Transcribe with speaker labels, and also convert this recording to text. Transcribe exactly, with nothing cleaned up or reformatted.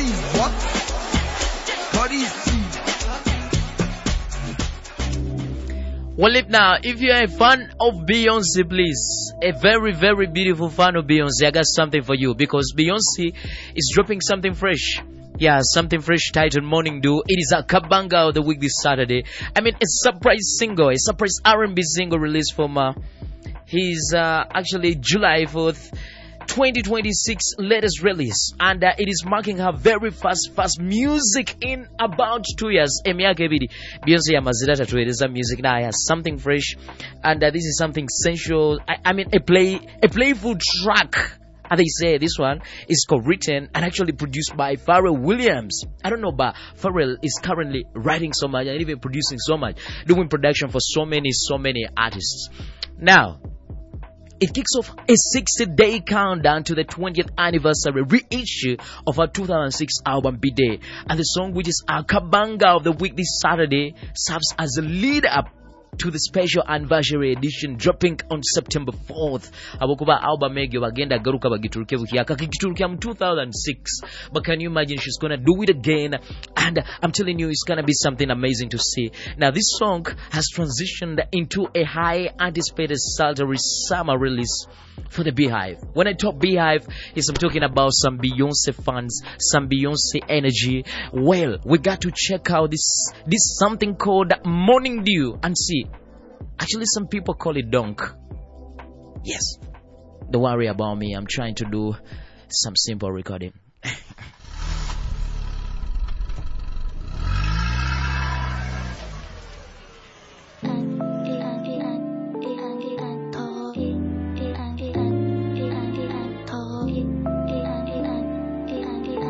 Speaker 1: Please, what? What is he?
Speaker 2: Well, if now, if you're a fan of Beyonce, please, a very, very beautiful fan of Beyonce, I got something for you because Beyonce is dropping something fresh. Yeah, something fresh titled Morning Dew. It is a Kabanga of the week this Saturday. I mean, a surprise single, a surprise R and B single released from uh, his uh, actually July fourth, twenty twenty-six latest release, and uh, it is marking her very fast fast music in about two years. Emyaka ebiri Beyonce yamazira tueleza music now has something fresh, and uh, this is something sensual. I, I mean a play a playful track. And they say this one is co-written and actually produced by Pharrell Williams. I don't know, but Pharrell is currently writing so much and even producing so much, doing production for so many so many artists. Now it kicks off a sixty-day countdown to the twentieth anniversary reissue of our two thousand six album B-Day. And the song, which is our Kabanga of the week this Saturday, serves as a lead-up to the special anniversary edition dropping on September fourth. Abokuba album egyo bagenda garuka bagituruke bukiyaka kigituruke mu two thousand six. But can you imagine she's gonna do it again? And I'm telling you, it's gonna be something amazing to see. Now this song has transitioned into a high anticipated sultry summer release for the Beehive. When I talk Beehive, is I'm talking about some Beyonce fans, some Beyonce energy. Well, we got to check out this this something called Morning Dew and see. Actually, some people call it donk. Yes. Don't worry about me. I'm trying to do some simple recording.